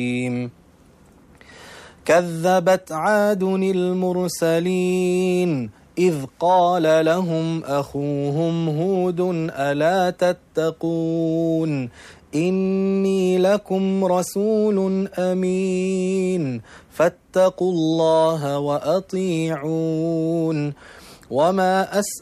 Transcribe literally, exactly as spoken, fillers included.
كذبت عاد المرسلين إذ قال لهم أخوهم هود ألا تتقون إني لكم رسول أمين فاتقوا الله وأطيعون وما أسأل